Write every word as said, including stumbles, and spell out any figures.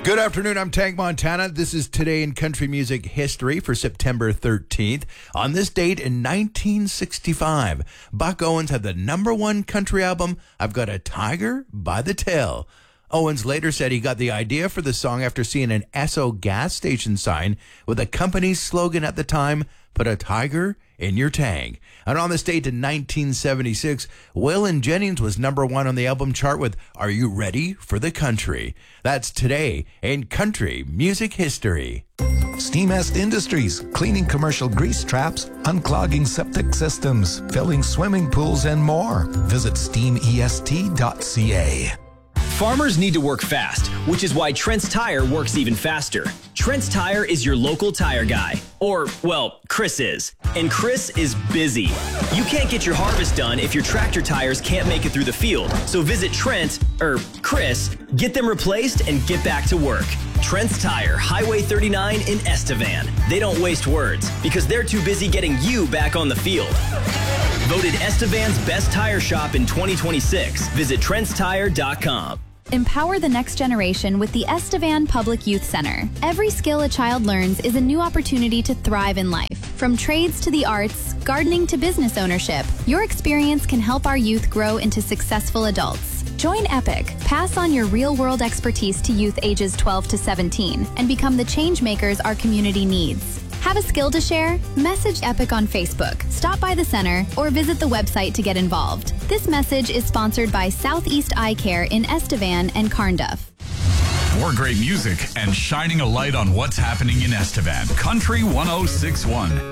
Good afternoon, I'm Tank Montana. This is Today in Country Music History for September thirteenth. On this date in nineteen sixty-five, Buck Owens had the number one country album, I've Got a Tiger by the Tail. Owens later said he got the idea for the song after seeing an Esso gas station sign with the company's slogan at the time, "Put a tiger in your tank." And on this date in nineteen seventy-six, Waylon Jennings was number one on the album chart with Are You Ready for the Country? That's Today in Country Music History. Steamest Industries, cleaning commercial grease traps, unclogging septic systems, filling swimming pools, and more. Visit steam E S T dot C A. Farmers need to work fast, which is why Trent's Tire works even faster. Trent's Tire is your local tire guy. Or, well, Chris is. And Chris is busy. You can't get your harvest done if your tractor tires can't make it through the field. So visit Trent, er, Chris, get them replaced and get back to work. Trent's Tire, Highway thirty-nine in Estevan. They don't waste words because they're too busy getting you back on the field. Voted Estevan's best tire shop in twenty twenty-six. Visit Trents Tire dot com. Empower the next generation with the Estevan Public Youth Center. Every skill a child learns is a new opportunity to thrive in life. From trades to the arts, gardening to business ownership, your experience can help our youth grow into successful adults. Join EPIC, pass on your real-world expertise to youth ages twelve to seventeen, and become the change makers our community needs. Have a skill to share? Message EPIC on Facebook, stop by the center, or visit the website to get involved. This message is sponsored by Southeast Eye Care in Estevan and Carnduff. More great music and shining a light on what's happening in Estevan. Country one oh six point one.